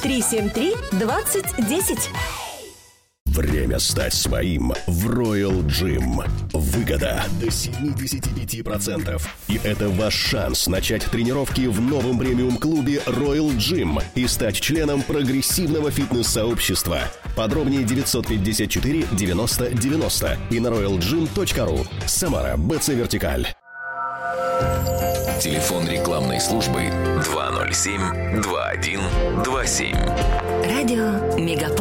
373-2010. Время стать своим в Royal Gym. Выгода до 75%. И это ваш шанс начать тренировки в новом премиум-клубе Royal Gym и стать членом прогрессивного фитнес-сообщества. Подробнее 954 90 90 и на royalgym.ru. Самара, БЦ Вертикаль. Телефон рекламной службы 207-2127. Радио Мегаполис.